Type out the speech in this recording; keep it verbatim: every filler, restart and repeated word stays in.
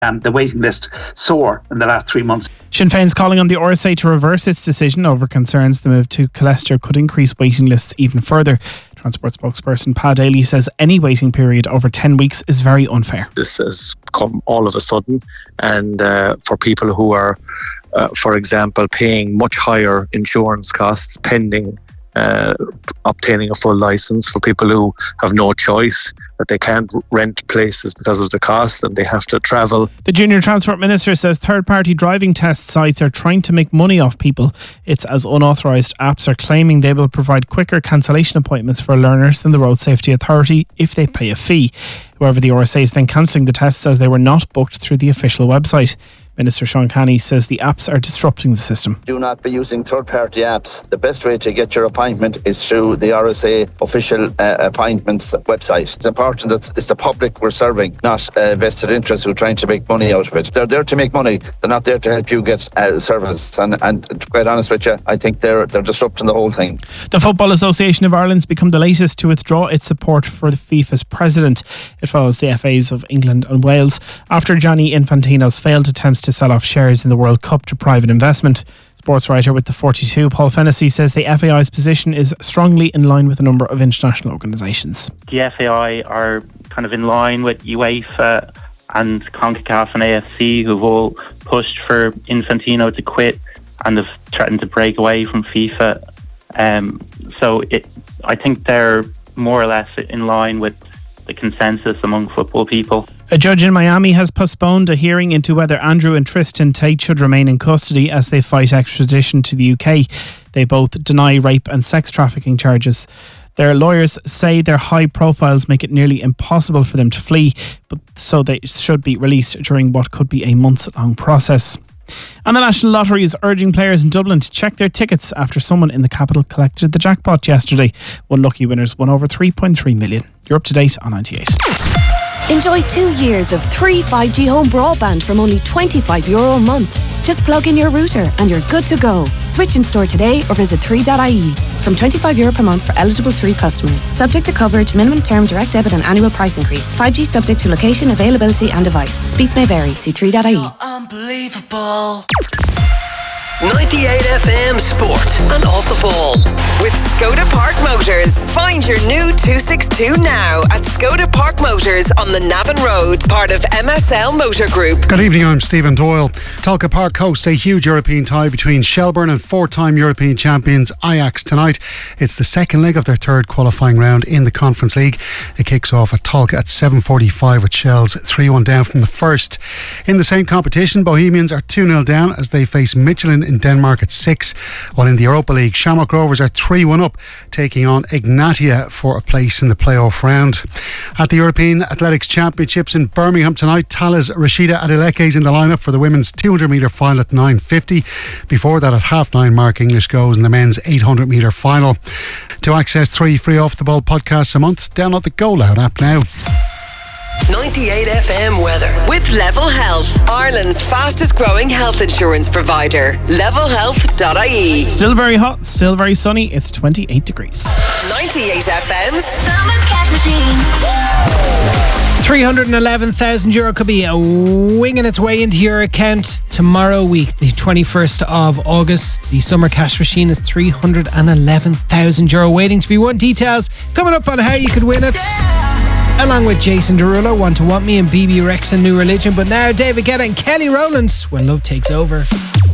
um, the waiting list soar in the last three months. Sinn Féin's calling on the R S A to reverse its decision over concerns the move to Colester could increase waiting lists even further. Transport spokesperson Pa Daly says any waiting period over ten weeks is very unfair. This has come all of a sudden, and uh, for people who are, uh, for example, paying much higher insurance costs pending uh, obtaining a full licence, for people who have no choice, that they can't rent places because of the cost and they have to travel. The Junior Transport Minister says third-party driving test sites are trying to make money off people. It's as unauthorised apps are claiming they will provide quicker cancellation appointments for learners than the Road Safety Authority if they pay a fee. However, the R S A is then cancelling the tests as they were not booked through the official website. Minister Sean Canny says the apps are disrupting the system. Do not be using third-party apps. The best way to get your appointment is through the R S A official uh, appointments website. It's important that it's the public we're serving, not uh, vested interests who are trying to make money out of it. They're there to make money. They're not there to help you get uh, service. And, and to be quite honest with you, I think they're they're disrupting the whole thing. The Football Association of Ireland's become the latest to withdraw its support for the FIFA's president. It follows the F As of England and Wales after Gianni Infantino's failed attempts to sell off shares in the World Cup to private investment. Sports writer with the forty-two, Paul Fennessy, says the F A I's position is strongly in line with a number of international organisations. The F A I are kind of in line with UEFA and CONCACAF and A F C, who've all pushed for Infantino to quit and have threatened to break away from FIFA. Um, so it, I think they're more or less in line with the consensus among football people. A judge in Miami has postponed a hearing into whether Andrew and Tristan Tate should remain in custody as they fight extradition to the U K. They both deny rape and sex trafficking charges. Their lawyers say their high profiles make it nearly impossible for them to flee, but so they should be released during what could be a months-long process. And the National Lottery is urging players in Dublin to check their tickets after someone in the capital collected the jackpot yesterday. One lucky winners won over three point three million. You're up to date on ninety-eight. Enjoy two years of free five G home broadband from only twenty-five euro a month. Just plug in your router and you're good to go. Switch in store today or visit three dot I E. From twenty-five euro per month for eligible three customers. Subject to coverage, minimum term, direct debit and annual price increase. five G subject to location, availability and device. Speeds may vary. See three dot I E. Unbelievable. ninety-eight F M Sport and Off the Ball with Skoda Park Motors. Find your new two sixty-two now at Skoda Park Motors on the Navan Road, part of M S L Motor Group. Good evening, I'm Stephen Doyle. Talca Park hosts a huge European tie between Shelbourne and four-time European champions Ajax tonight. It's the second leg of their third qualifying round in the Conference League. It kicks off at Talca at seven forty-five with Shells three one down from the first. In the same competition, Bohemians are two nil down as they face Michelin in Denmark at six, while in the Europa League, Shamrock Rovers are three one up, taking on Ignatia for a place in the playoff round. At the European Athletics Championships in Birmingham tonight, Tala's Rashida Adeleke is in the lineup for the women's two hundred metre final at nine fifty. Before that, at half nine, Mark English goes in the men's eight hundred metre final. To access three free Off the Ball podcasts a month, download the Go Loud app now. ninety-eight F M weather with Level Health, Ireland's fastest growing health insurance provider. level health dot I E. Still very hot, still very sunny. It's twenty-eight degrees. ninety-eight F M's Summer Cash Machine. three hundred eleven thousand euro could be winging its way into your account tomorrow week, the twenty-first of August. The Summer Cash Machine is three hundred eleven thousand euro waiting to be won. Details coming up on how you could win it. Along with Jason Derulo, Want to Want Me, and B B Rex and New Religion. But now David Guetta and Kelly Rowland, When Love Takes Over.